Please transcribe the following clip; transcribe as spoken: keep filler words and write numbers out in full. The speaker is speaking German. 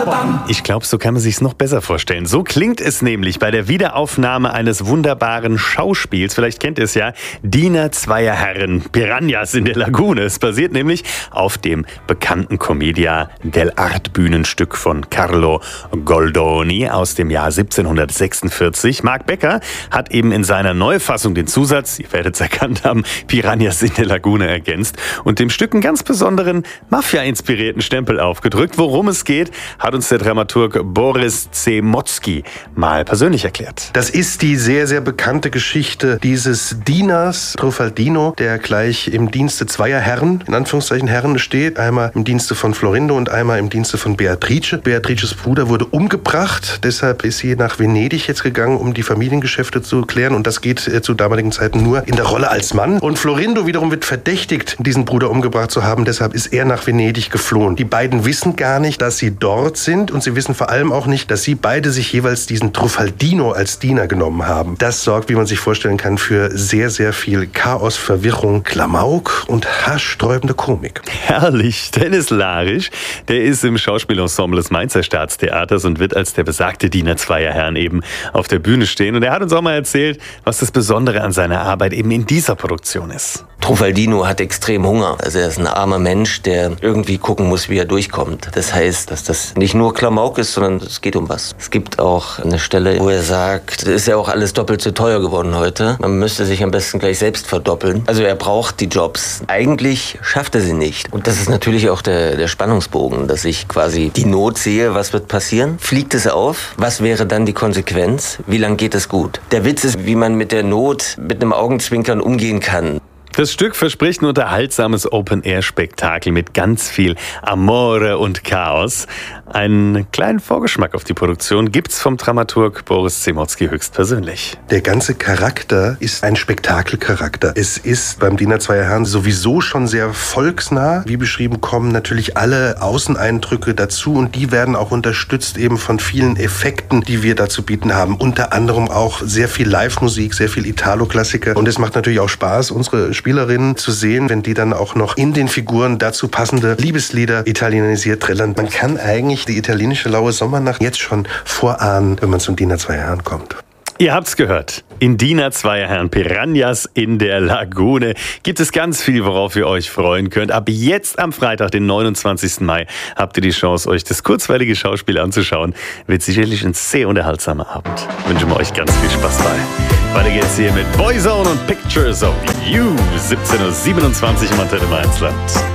Ich glaube, so kann man sich's noch besser vorstellen. So klingt es nämlich bei der Wiederaufnahme eines wunderbaren Schauspiels. Vielleicht kennt ihr es ja. Diener zweier Herren, Piranhas in der Lagune. Es basiert nämlich auf dem bekannten Commedia dell'arte Bühnenstück von Carlo Goldoni aus dem Jahr siebzehnhundertsechsundvierzig. Marc Becker hat eben in seiner Neufassung den Zusatz, ihr werdet es erkannt haben, Piranhas in der Lagune ergänzt und dem Stück einen ganz besonderen Mafia-inspirierten Stempel aufgedrückt. Worum es geht, hat uns der Dramaturg Boris Zemotski mal persönlich erklärt. Das ist die sehr, sehr bekannte Geschichte dieses Dieners Truffaldino, der gleich im Dienste zweier Herren, in Anführungszeichen Herren, steht. Einmal im Dienste von Florindo und einmal im Dienste von Beatrice. Beatrices Bruder wurde umgebracht, deshalb ist sie nach Venedig jetzt gegangen, um die Familiengeschäfte zu klären. Und das geht äh, zu damaligen Zeiten nur in der Rolle als Mann. Und Florindo wiederum wird verdächtigt, diesen Bruder umgebracht zu haben. Deshalb ist er nach Venedig geflohen. Die beiden wissen gar nicht, dass sie dort sind. Und sie wissen vor allem auch nicht, dass sie beide sich jeweils diesen Truffaldino als Diener genommen haben. Das sorgt, wie man sich vorstellen kann, für sehr, sehr viel Chaos, Verwirrung, Klamauk und haarsträubende Komik. Herrlich. Dennis Larisch, der ist im Schauspielensemble des Mainzer Staatstheaters und wird als der besagte Diener zweier Herren eben auf der Bühne stehen. Und er hat uns auch mal erzählt, was das Besondere an seiner Arbeit eben in dieser Produktion ist. Truffaldino hat extrem Hunger. Also er ist ein armer Mensch, der irgendwie gucken muss, wie er durchkommt. Das heißt, dass das nicht nur Klamauk ist, sondern es geht um was. Es gibt auch eine Stelle, wo er sagt, es ist ja auch alles doppelt so teuer geworden heute. Man müsste sich am besten gleich selbst verdoppeln. Also er braucht die Jobs. Eigentlich schafft er sie nicht. Und das ist natürlich auch der, der Spannungsbogen, dass ich quasi die Not sehe, was wird passieren? Fliegt es auf? Was wäre dann die Konsequenz? Wie lange geht es gut? Der Witz ist, wie man mit der Not mit einem Augenzwinkern umgehen kann. Das Stück verspricht ein unterhaltsames Open-Air-Spektakel mit ganz viel Amore und Chaos. Einen kleinen Vorgeschmack auf die Produktion gibt's vom Dramaturg Boris Zemotski höchstpersönlich. Der ganze Charakter ist ein Spektakelcharakter. Es ist beim Diener zweier Herren sowieso schon sehr volksnah. Wie beschrieben kommen natürlich alle Außeneindrücke dazu und die werden auch unterstützt eben von vielen Effekten, die wir da zu bieten haben. Unter anderem auch sehr viel Live-Musik, sehr viel Italo-Klassiker. Und es macht natürlich auch Spaß, unsere Spielerinnen zu sehen, wenn die dann auch noch in den Figuren dazu passende Liebeslieder italienisiert trällern. Man kann eigentlich die italienische laue Sommernacht jetzt schon vorahnen, wenn man zum Diener zweier Herren kommt. Ihr habt's gehört. In Diener zweier Herren, Piranhas in der Lagune, gibt es ganz viel, worauf ihr euch freuen könnt. Ab jetzt am Freitag, den neunundzwanzigsten Mai, habt ihr die Chance, euch das kurzweilige Schauspiel anzuschauen. Wird sicherlich ein sehr unterhaltsamer Abend. Wünschen wir euch ganz viel Spaß bei. Weiter geht's hier mit Boyzone und Pictures of You. siebzehn Uhr siebenundzwanzig im Antenne Mainzland.